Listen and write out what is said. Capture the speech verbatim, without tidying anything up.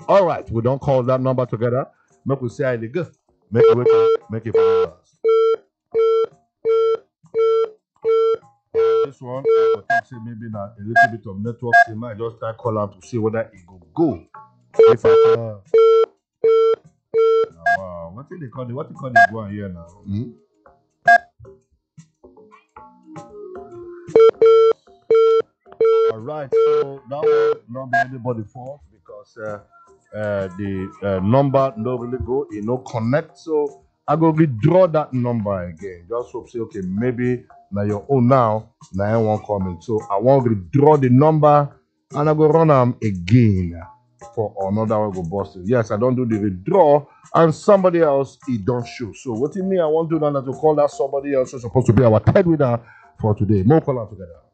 All right, we don't call that number together. Make we see how it go. Make it wait, make it for us. This one, I will think say maybe now a little bit of network. So I might just try call out to see whether it go go. If I uh, wow, what did they call it? What they call it one here now? Hmm? All right, so that will not be anybody fault because uh, uh, the uh, number don't really go, you know, connect. So I go withdraw that number again. Just hope say, okay, maybe now your own now, now I won't come in. So I want to withdraw the number and I go run them again for another one go bust it. Yes, I don't do the withdraw and somebody else it don't show. So what do you mean I want to do now to call that somebody else who's supposed to be our third winner for today? More call out together.